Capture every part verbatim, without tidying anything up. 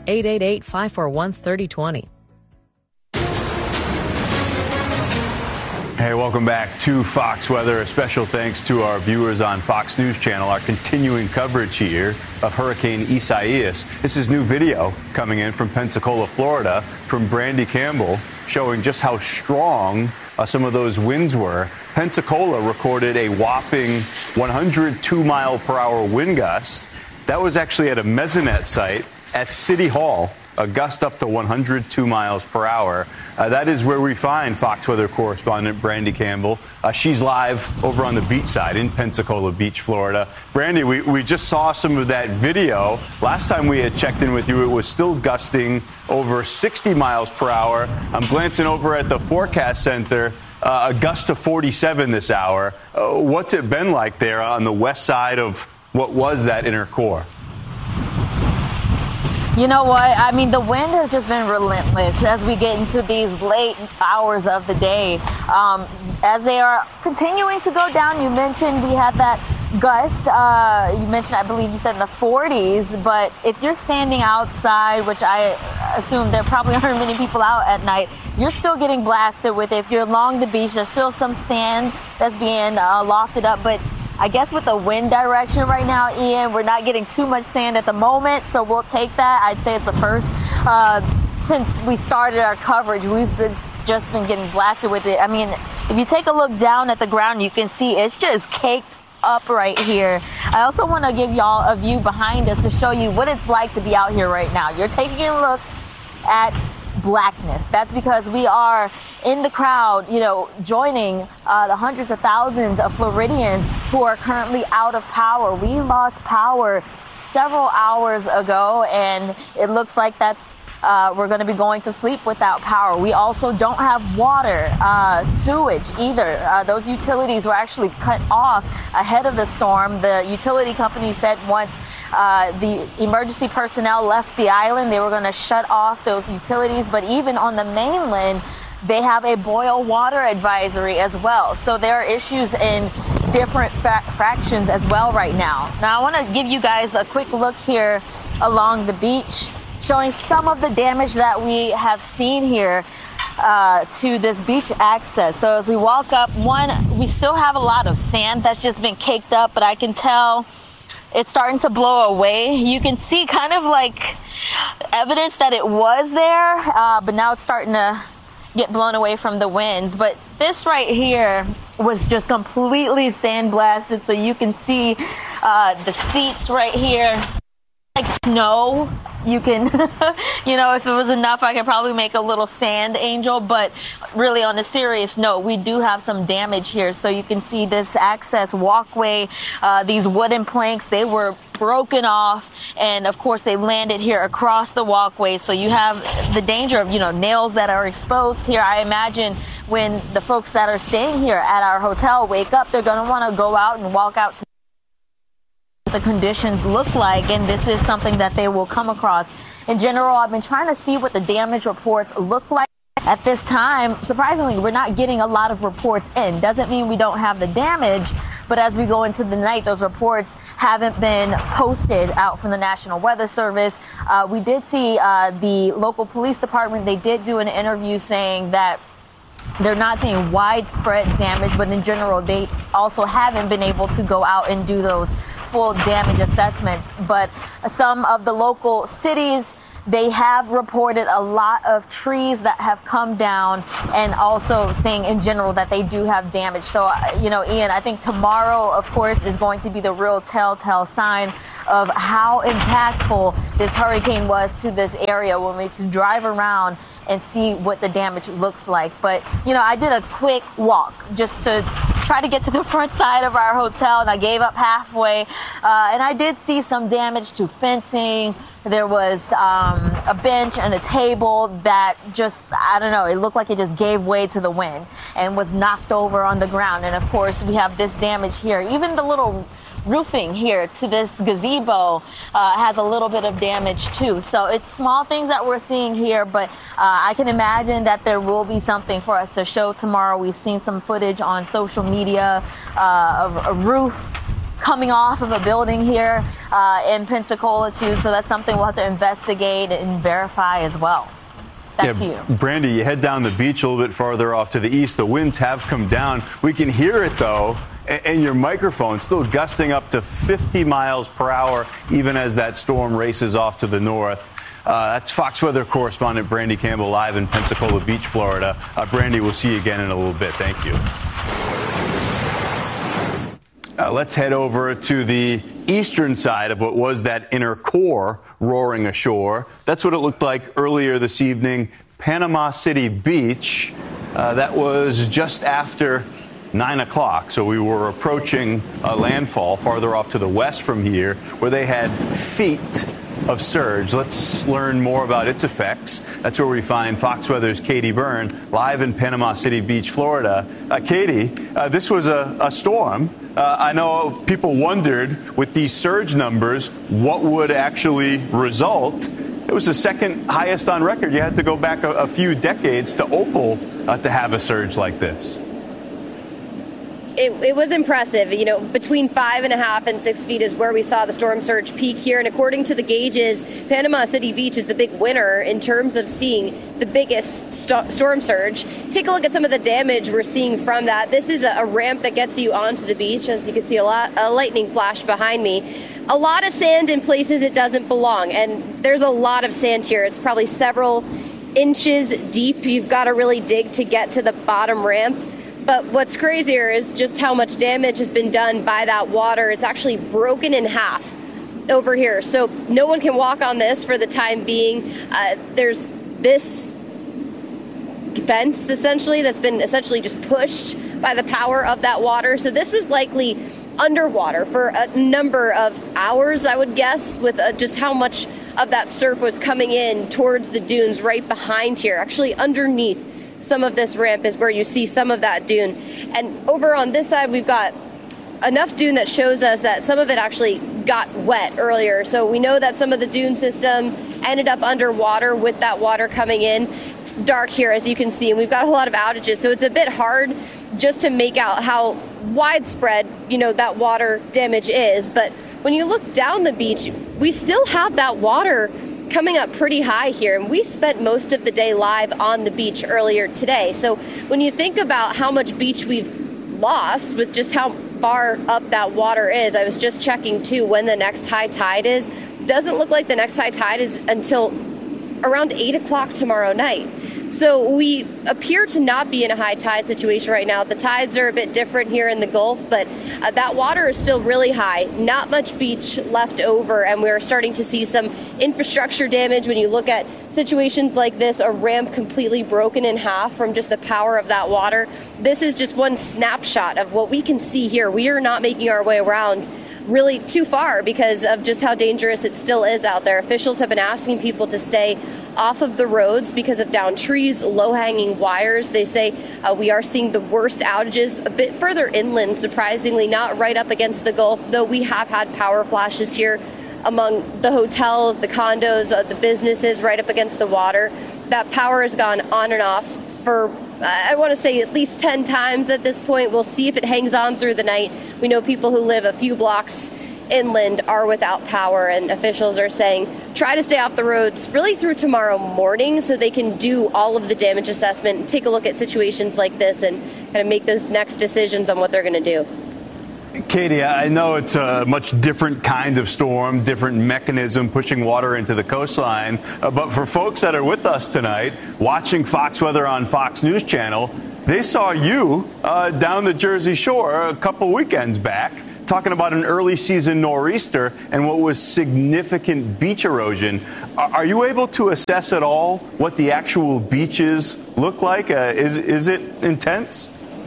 eight eight eight, five four one, three oh two oh. Hey, welcome back to Fox Weather. A special thanks to our viewers on Fox News Channel, our continuing coverage here of Hurricane Isaias. This is new video coming in from Pensacola, Florida, from Brandy Campbell, showing just how strong uh, some of those winds were. Pensacola recorded a whopping one hundred two mile per hour wind gust. That was actually at a mezzanette site at City Hall. A gust up to one hundred two miles per hour. Uh, that is where we find Fox Weather correspondent Brandy Campbell. Uh, she's live over on the beach side in Pensacola Beach, Florida. Brandy, we, we just saw some of that video. Last time we had checked in with you, it was still gusting over sixty miles per hour. I'm glancing over at the forecast center. Uh, a gust of forty-seven this hour. Uh, what's it been like there on the west side of what was that inner core? You know what? I mean, the wind has just been relentless as we get into these late hours of the day. Um, as they are continuing to go down, you mentioned we had that gust. Uh, you mentioned, I believe you said in the forties, but if you're standing outside, which I assume there probably aren't many people out at night, you're still getting blasted with it. If you're along the beach, there's still some sand that's being uh, lofted up, but I guess with the wind direction right now, Ian, we're not getting too much sand at the moment, so we'll take that. I'd say it's a first. Uh, since we started our coverage, we've been, just been getting blasted with it. I mean, if you take a look down at the ground, you can see it's just caked up right here. I also want to give y'all a view behind us to show you what it's like to be out here right now. You're taking a look at blackness. That's because we are in the crowd, you know, joining uh, the hundreds of thousands of Floridians who are currently out of power. We lost power several hours ago, and it looks like that's Uh, we're going to be going to sleep without power. We also don't have water, uh, sewage either. Uh, those utilities were actually cut off ahead of the storm. The utility company said once uh, the emergency personnel left the island, they were going to shut off those utilities. But even on the mainland, they have a boil water advisory as well. So there are issues in different fa- fractions as well right now. Now, I want to give you guys a quick look here along the beach, showing some of the damage that we have seen here uh, to this beach access. So as we walk up, one, we still have a lot of sand that's just been caked up, but I can tell it's starting to blow away. You can see kind of like evidence that it was there, uh, but now it's starting to get blown away from the winds. But this right here was just completely sandblasted, so you can see uh, the seats right here. Like snow, you can, you know, if it was enough, I could probably make a little sand angel. But really, on a serious note, we do have some damage here. So you can see this access walkway, uh, these wooden planks, they were broken off. And of course, they landed here across the walkway. So you have the danger of, you know, nails that are exposed here. I imagine when the folks that are staying here at our hotel wake up, they're going to want to go out and walk out to the conditions look like, and this is something that they will come across. In general, I've been trying to see what the damage reports look like. At this time, surprisingly, we're not getting a lot of reports in. Doesn't mean we don't have the damage, but as we go into the night, those reports haven't been posted out from the National Weather Service. Uh, we did see uh, the local police department, they did do an interview saying that they're not seeing widespread damage, but in general, they also haven't been able to go out and do those full damage assessments. But some of the local cities, they have reported a lot of trees that have come down, and also saying in general that they do have damage. So, you know, Ian, I think tomorrow, of course, is going to be the real telltale sign of how impactful this hurricane was to this area when we can drive around and see what the damage looks like. But, you know, I did a quick walk just to try to get to the front side of our hotel, and I gave up halfway. Uh, and I did see some damage to fencing. There was um, a bench and a table that just, I don't know, it looked like it just gave way to the wind and was knocked over on the ground. And of course, we have this damage here. Even the little roofing here to this gazebo uh, has a little bit of damage too. So it's small things that we're seeing here, but uh, I can imagine that there will be something for us to show tomorrow. We've seen some footage on social media uh, of a roof coming off of a building here uh, in Pensacola, too. So that's something we'll have to investigate and verify as well. Back yeah, to you. Brandy, you head down the beach a little bit farther off to the east. The winds have come down. We can hear it, though, and your microphone still gusting up to fifty miles per hour, even as that storm races off to the north. Uh, that's Fox Weather correspondent Brandy Campbell live in Pensacola Beach, Florida. Uh, Brandy, we'll see you again in a little bit. Thank you. Uh, let's head over to the eastern side of what was that inner core roaring ashore. That's what it looked like earlier this evening. Panama City Beach. Uh, that was just after nine o'clock. So we were approaching a landfall farther off to the west from here where they had feet of surge. Let's learn more about its effects. That's where we find Fox Weather's Katie Byrne live in Panama City Beach, Florida. Uh, Katie, uh, this was a, a storm. Uh, I know people wondered with these surge numbers what would actually result. It was the second highest on record. You had to go back a, a few decades to Opal uh, to have a surge like this. It, it was impressive. You know, between five and a half and six feet is where we saw the storm surge peak here. And according to the gauges, Panama City Beach is the big winner in terms of seeing the biggest st- storm surge. Take a look at some of the damage we're seeing from that. This is a, a ramp that gets you onto the beach. As you can see, a, lot, a lightning flash behind me. A lot of sand in places it doesn't belong. And there's a lot of sand here. It's probably several inches deep. You've got to really dig to get to the bottom ramp. But what's crazier is just how much damage has been done by that water. It's actually broken in half over here. So no one can walk on this for the time being. Uh, there's this fence, essentially, that's been essentially just pushed by the power of that water. So this was likely underwater for a number of hours, I would guess, with uh, just how much of that surf was coming in towards the dunes right behind here, actually underneath some of this ramp is where you see some of that dune. And over on this side, we've got enough dune that shows us that some of it actually got wet earlier. So we know that some of the dune system ended up underwater with that water coming in. It's dark here, as you can see, and we've got a lot of outages. So it's a bit hard just to make out how widespread, you know, that water damage is. But when you look down the beach, we still have that water coming up pretty high here, and we spent most of the day live on the beach earlier today. So when you think about how much beach we've lost with just how far up that water is, I was just checking too when the next high tide is. Doesn't look like the next high tide is until around eight o'clock tomorrow night. So we appear to not be in a high tide situation right now. The tides are a bit different here in the Gulf, but uh, that water is still really high. Not much beach left over, and we're starting to see some infrastructure damage. When you look at situations like this, a ramp completely broken in half from just the power of that water. This is just one snapshot of what we can see here. We are not making our way around really too far because of just how dangerous it still is out there. Officials have been asking people to stay off of the roads because of downed trees, low-hanging wires. They say uh, we are seeing the worst outages a bit further inland, surprisingly, not right up against the Gulf, though we have had power flashes here among the hotels, the condos, uh, the businesses right up against the water. That power has gone on and off for I want to say at least ten times at this point. We'll see if it hangs on through the night. We know people who live a few blocks inland are without power, and officials are saying try to stay off the roads really through tomorrow morning so they can do all of the damage assessment and take a look at situations like this and kind of make those next decisions on what they're going to do. Katie, I know it's a much different kind of storm, different mechanism pushing water into the coastline. Uh, but for folks that are with us tonight, watching Fox Weather on Fox News Channel, they saw you uh, down the Jersey Shore a couple weekends back talking about an early season nor'easter and what was significant beach erosion. Are you able to assess at all what the actual beaches look like? Uh, is, is it intense?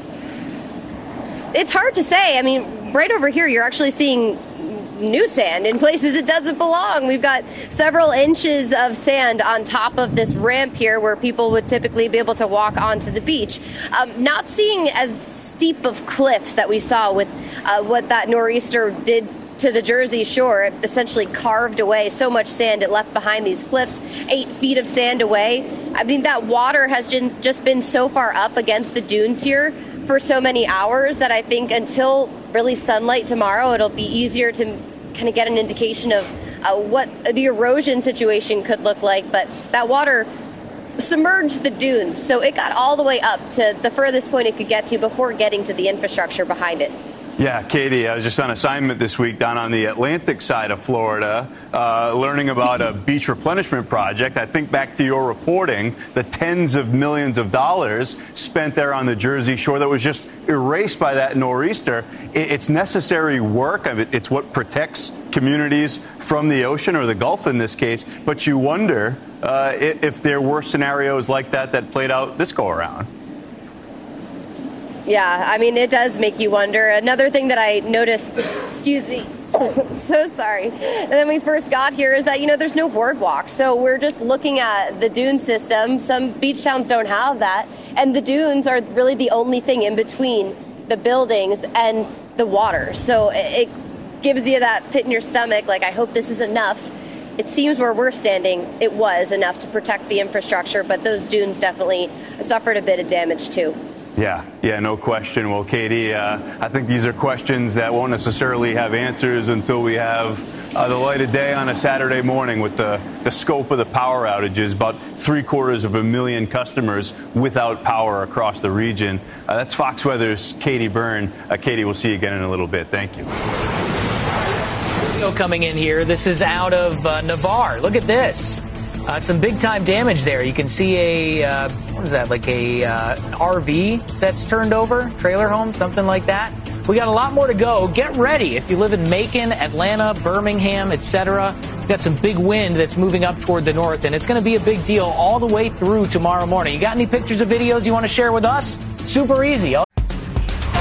It's hard to say. I mean, right over here, you're actually seeing new sand in places it doesn't belong. We've got several inches of sand on top of this ramp here where people would typically be able to walk onto the beach. Um, not seeing as steep of cliffs that we saw with uh, what that nor'easter did to the Jersey Shore. It essentially carved away so much sand it left behind these cliffs, eight feet of sand away. I mean, that water has just been so far up against the dunes here for so many hours that I think until really sunlight tomorrow, it'll be easier to kind of get an indication of uh, what the erosion situation could look like. But that water submerged the dunes, so it got all the way up to the furthest point it could get to before getting to the infrastructure behind it. Yeah, Katie, I was just on assignment this week down on the Atlantic side of Florida, uh, learning about a beach replenishment project. I think back to your reporting, the tens of millions of dollars spent there on the Jersey Shore that was just erased by that nor'easter. It's necessary work. I mean, it's what protects communities from the ocean, or the Gulf in this case. But you wonder uh, if there were scenarios like that that played out this go around. Yeah, I mean, it does make you wonder. Another thing that I noticed, excuse me, so sorry, and then we first got here is that, you know, there's no boardwalk. So we're just looking at the dune system. Some beach towns don't have that. And the dunes are really the only thing in between the buildings and the water. So it gives you that pit in your stomach, like, I hope this is enough. It seems where we're standing, it was enough to protect the infrastructure, but those dunes definitely suffered a bit of damage too. Yeah, yeah, no question. Well, Katie, uh, I think these are questions that won't necessarily have answers until we have uh, the light of day on a Saturday morning with the, the scope of the power outages. About three quarters of a million customers without power across the region. Uh, that's Fox Weather's Katie Byrne. Uh, Katie, we'll see you again in a little bit. Thank you. Coming in here, this is out of uh, Navarre. Look at this. Uh, some big-time damage there. You can see a, uh, what is that, like a uh, an R V that's turned over, trailer home, something like that. We got a lot more to go. Get ready if you live in Macon, Atlanta, Birmingham, et cetera. We've got some big wind that's moving up toward the north, and it's going to be a big deal all the way through tomorrow morning. You got any pictures or videos you want to share with us? Super easy.